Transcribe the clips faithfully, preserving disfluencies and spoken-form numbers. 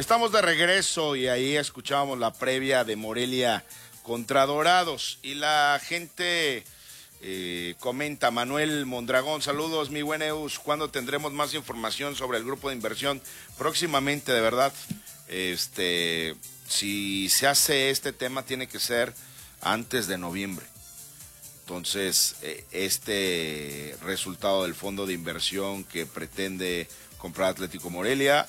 estamos de regreso y ahí escuchábamos la previa de Morelia contra Dorados y la gente eh, comenta, Manuel Mondragón, saludos mi buen Eus, ¿cuándo tendremos más información sobre el grupo de inversión? Próximamente, de verdad, este, si se hace este tema tiene que ser antes de noviembre. Entonces, este resultado del fondo de inversión que pretende comprar Atlético Morelia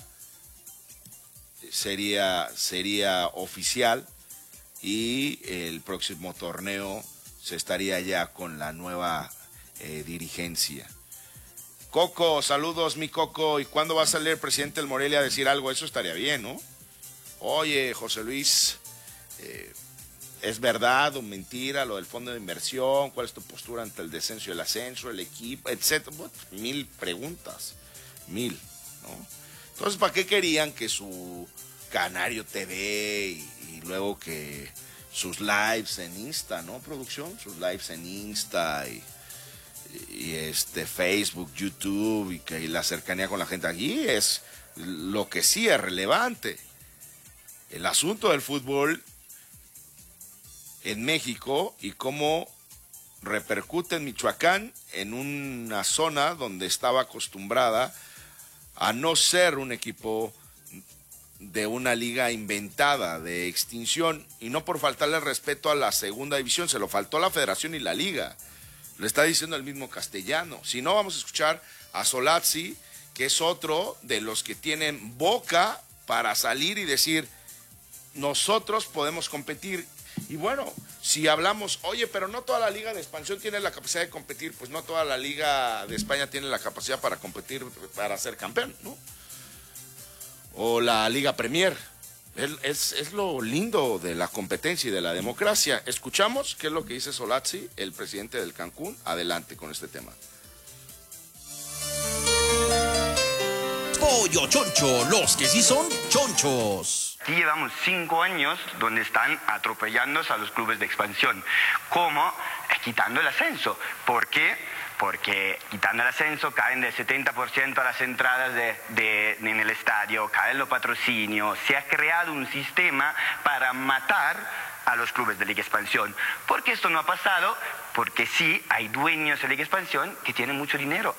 sería, sería oficial y el próximo torneo se estaría ya con la nueva eh, dirigencia. Coco, saludos mi Coco, ¿y cuándo va a salir el presidente del Morelia a decir algo? Eso estaría bien, ¿no? Oye, José Luis, eh, ¿es verdad o mentira lo del fondo de inversión? ¿Cuál es tu postura ante el descenso y el ascenso, el equipo, etcétera? Bueno, mil preguntas, mil, ¿no? Entonces, ¿para qué querían que su Canario T V y, y luego que sus lives en Insta, ¿no, producción? Sus lives en Insta y, y este Facebook, YouTube y que y la cercanía con la gente allí es lo que sí es relevante. El asunto del fútbol en México y cómo repercute en Michoacán, en una zona donde estaba acostumbrada a no ser un equipo de una liga inventada, de extinción, y no por faltarle respeto a la segunda división, se lo faltó a la federación y la liga. Lo está diciendo el mismo Castellano. Si no, vamos a escuchar a Solazzi, que es otro de los que tienen boca para salir y decir, nosotros podemos competir. Y bueno, si hablamos, oye, pero no toda la liga de expansión tiene la capacidad de competir, pues no toda la liga de España tiene la capacidad para competir, para ser campeón, ¿no? O la Liga Premier. Es, es lo lindo de la competencia y de la democracia. Escuchamos qué es lo que dice Solazzi, el presidente del Cancún. Adelante con este tema. Pollo Choncho, los que sí son chonchos. Sí, llevamos cinco años donde están atropellándose a los clubes de expansión, como quitando el ascenso. ¿Por qué? Porque quitando el ascenso caen del setenta por ciento a las entradas de, de, en el estadio, caen los patrocinios, se ha creado un sistema para matar a los clubes de Liga Expansión. ¿Por qué esto no ha pasado? Porque sí hay dueños de Liga Expansión que tienen mucho dinero.